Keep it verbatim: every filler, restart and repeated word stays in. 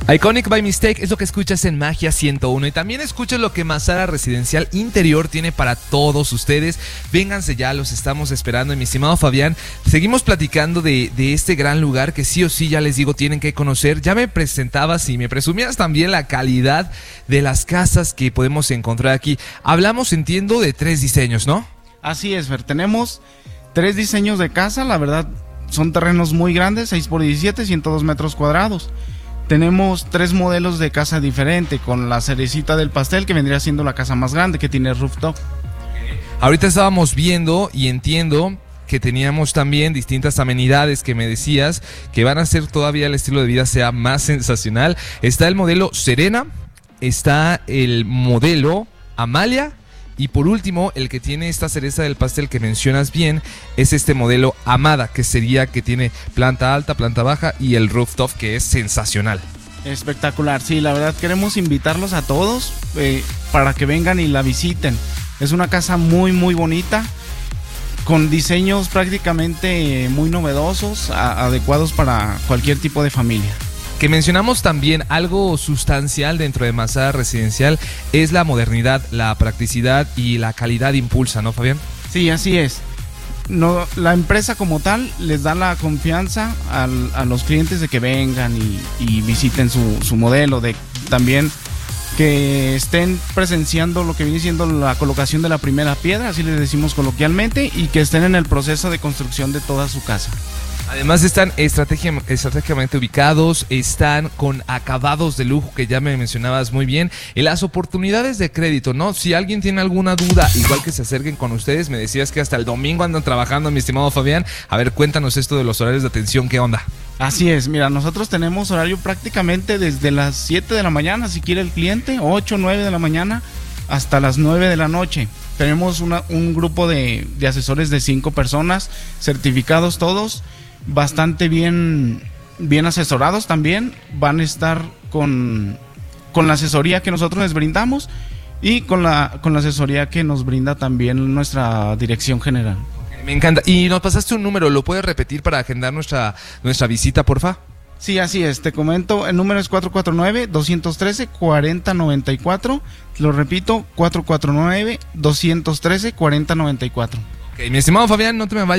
Iconic by Mistake es lo que escuchas en Magia ciento uno y también escuchas lo que Mazara Residencial Interior tiene para todos ustedes. Vénganse ya, los estamos esperando. Y mi estimado Fabián, seguimos platicando de, de este gran lugar que sí o sí, ya les digo, tienen que conocer. Ya me presentabas y me presumías también la calidad de las casas que podemos encontrar aquí. Hablamos, entiendo, de tres diseños, ¿no? Así es, Fer, tenemos tres diseños de casa, la verdad son terrenos muy grandes, seis por diecisiete, ciento dos metros cuadrados. Tenemos tres modelos de casa diferente, con la cerecita del pastel, que vendría siendo la casa más grande, que tiene rooftop. Ahorita estábamos viendo y entiendo que teníamos también distintas amenidades que me decías que van a hacer todavía el estilo de vida sea más sensacional. Está el modelo Serena, está el modelo Amalia y por último, el que tiene esta cereza del pastel que mencionas bien es este modelo Amada, que sería que tiene planta alta, planta baja y el rooftop, que es sensacional. Espectacular, sí, la verdad queremos invitarlos a todos eh, para que vengan y la visiten. Es una casa muy muy bonita, con diseños prácticamente muy novedosos, a, adecuados para cualquier tipo de familia. Que mencionamos también algo sustancial dentro de Mazara Residencial es la modernidad, la practicidad y la calidad impulsa, ¿no, Fabián? Sí, así es. No, la empresa como tal les da la confianza al, a los clientes de que vengan y, y visiten su, su modelo, de también que estén presenciando lo que viene siendo la colocación de la primera piedra, así les decimos coloquialmente, y que estén en el proceso de construcción de toda su casa. Además están estrategia, estratégicamente ubicados, están con acabados de lujo que ya me mencionabas muy bien, y las oportunidades de crédito, ¿no? Si alguien tiene alguna duda, igual que se acerquen con ustedes. Me decías que hasta el domingo andan trabajando, mi estimado Fabián. A ver, cuéntanos esto de los horarios de atención, ¿qué onda? Así es, mira, nosotros tenemos horario prácticamente desde las siete de la mañana, si quiere el cliente, ocho, nueve de la mañana, hasta las nueve de la noche. Tenemos una, un grupo de, de asesores de cinco personas, certificados todos, bastante bien, bien asesorados también. Van a estar con, con la asesoría que nosotros les brindamos y con la, con la asesoría que nos brinda también nuestra dirección general. Me encanta. Y nos pasaste un número, ¿lo puedes repetir para agendar nuestra, nuestra visita, porfa? Sí, así es, te comento, el número es cuatro cuatro nueve, dos uno tres, cuatro cero nueve cuatro. Lo repito, cuatro cuatro nueve, dos uno tres, cuatro cero nueve cuatro. Ok, mi estimado Fabián, no te me vayas.